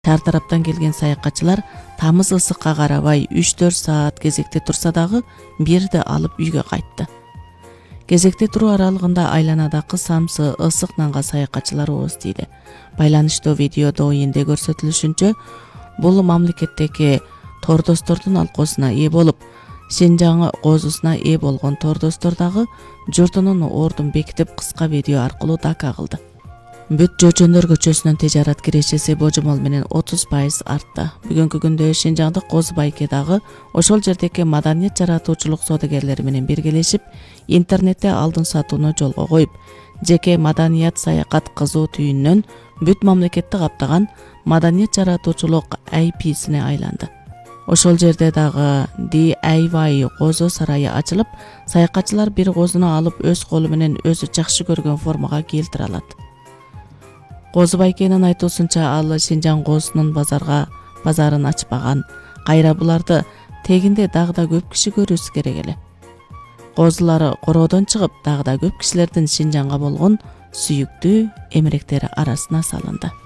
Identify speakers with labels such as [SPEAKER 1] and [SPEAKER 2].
[SPEAKER 1] Шаар тараптан келген саякатчылар тамыз ысыкка карабай 3-4 саат кезекте турса дагы бирди алып үйгө кайтты. Кезекте туруу аралыгында айланадагы самсы ысык нанга саякатчылар ооз тийди. Байланыштуу видеодо энде көрсөтүлүшүнчө, бул мамлекеттеги тордостордун алкоосуна ээ болуп, Синжаң коозусуна ээ болгон тордостор дагы журтунун ордун бекитип кыска видео аркылуу дака кылды. Бүт Жочөндөр көчөсүнүн тижарат кирешеси божомол менен 30% артты. Бүгүнкү күндө Шинжаңдык Козубайке дагы ошол жердеги маданият жаратуучулук содагерлери менен биргелешип, интернетте алдын сатууну жолго коюп, жеке маданият саякат кызуу түйүнүнөн бүт мамлекетти каптаган маданият жаратуучулук IP-сине айланды. Ошол жерде дагы DIY коозо сарайы ачылып, саякатчылар бир коозуну алып өз колу менен өзү жакшы көргөн формага келтире алат. Козубайкенин айтуусунча, ал Шинжаң коозунун базарын ачпаган. Кайра буларды тегинде дагы да көп киши көрүүсү керек эле. Коозулар короодон чыгып, дагы да көп кишилердин Шинжаңга болгон сүйүктүү эмеректери арасына салынды.